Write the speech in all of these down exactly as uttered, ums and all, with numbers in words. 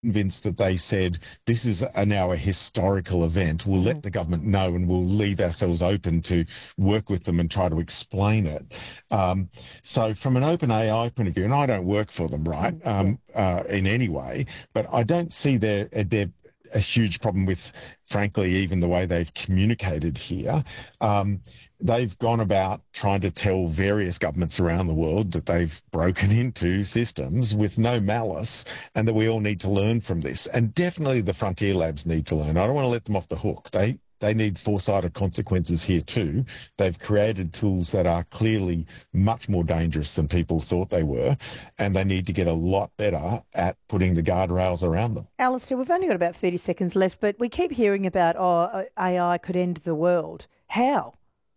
convinced that they said this is a, now a historical event. We'll let the government know and we'll leave ourselves open to work with them and try to explain it. Um, so from an OpenAI point of view, and I don't work for them, right, Mm, um, uh, in any way, but I don't see their, their a huge problem with, frankly, even the way they've communicated here. Um, they've gone about trying to tell various governments around the world that they've broken into systems with no malice and that we all need to learn from this. And definitely the frontier labs need to learn. I don't want to let them off the hook. They they need foresighted consequences here too. They've created tools that are clearly much more dangerous than people thought they were, and they need to get a lot better at putting the guardrails around them. Alistair, we've only got about thirty seconds left, but we keep hearing about, oh, A I could end the world. How?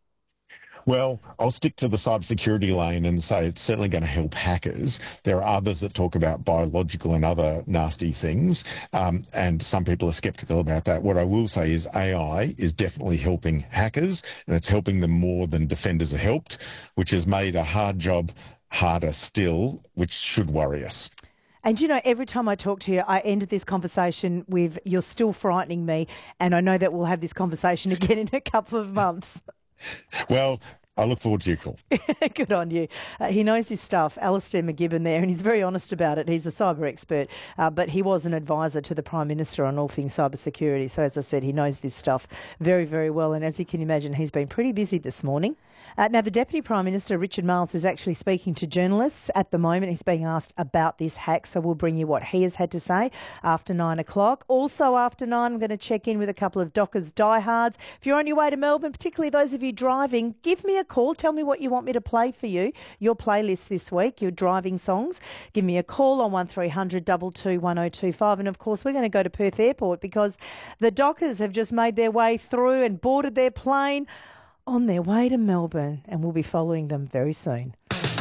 Well, I'll stick to the cybersecurity lane and say it's certainly going to help hackers. There are others that talk about biological and other nasty things, um, and some people are sceptical about that. What I will say is A I is definitely helping hackers, and it's helping them more than defenders are helped, which has made a hard job harder still, which should worry us. And, you know, every time I talk to you, I end this conversation with, you're still frightening me, and I know that we'll have this conversation again in a couple of months. Well, I look forward to your call. Good on you. Uh, he knows his stuff, Alistair McGibbon there, and he's very honest about it. He's a cyber expert, uh, but he was an advisor to the Prime Minister on all things cybersecurity. So, as I said, he knows this stuff very, very well. And as you can imagine, he's been pretty busy this morning. Uh, now, the Deputy Prime Minister, Richard Marles, is actually speaking to journalists at the moment. He's being asked about this hack, so we'll bring you what he has had to say after nine o'clock. Also after nine, I'm going to check in with a couple of Dockers diehards. If you're on your way to Melbourne, particularly those of you driving, give me a call. Tell me what you want me to play for you, your playlist this week, your driving songs. Give me a call on one three hundred two two one oh two five. And, of course, we're going to go to Perth Airport because the Dockers have just made their way through and boarded their plane on their way to Melbourne, and we'll be following them very soon.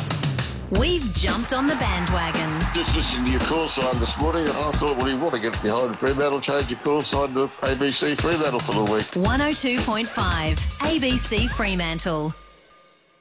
We've jumped on the bandwagon. Just listening to your call sign this morning, and I thought, well, you want to get behind Fremantle, change your call sign to A B C Fremantle for the week. one oh two point five A B C Fremantle.